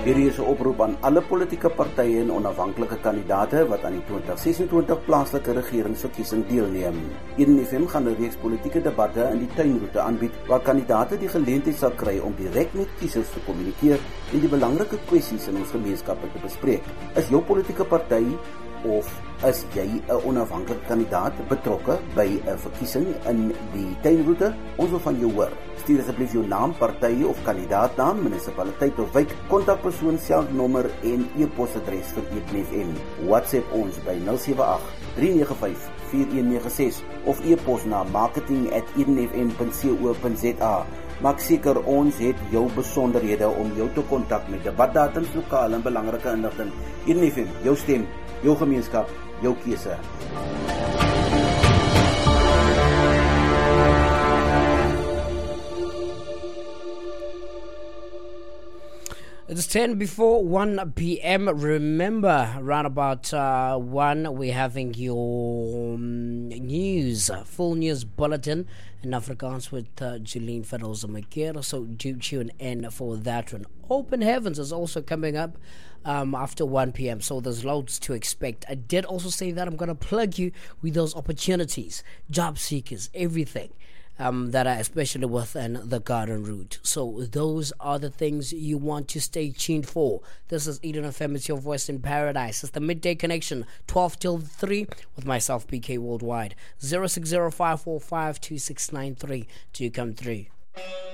Hierdie is 'n oproep aan alle politieke partye en onafhanklike kandidaate wat aan die 2026 plaaslike regeringsverkiesing deelneem. Eden FM gaan 'n reeks politieke debatte in die tuinroete aanbied waar kandidaate die geleentheid sal kry om direk met kiesers te kommunikeer en die belangrike kwessies in ons gemeenskappe te bespreek. Is jou politieke party of is jy 'n onafhanklike kandidaat betrokke by 'n verkiesing in die tuinroete? Ons wil van jou hoor. Stuur asseblief jou naam, party of kandidaatnaam, munisipaliteit of wijk, kontakpersoon, selfnommer en e-posadres vir Eden FM. WhatsApp ons by 078 395 4196 of e-pos na marketing@edenfm.co.za. Maak seker ons het jou besonderhede om jou te kontak met debatdatums, lokale en belangrike inligting. Eden FM, jou stem, jou gemeenskap, jou keuse. It's 10 before 1 p.m. Remember, around about 1, we're having your news, full news bulletin in Afrikaans with Jeline Feroza-Makera. So do tune in for that one. Open Heavens is also coming up after 1 p.m. So there's loads to expect. I did also say that I'm going to plug you with those opportunities, job seekers, everything. That are especially within the garden route. So those are the things you want to stay tuned for. This is Eden FM, it's your voice in paradise. It's the Midday Connection, 12 till 3 with myself, PK Worldwide. 0605452693 to come through.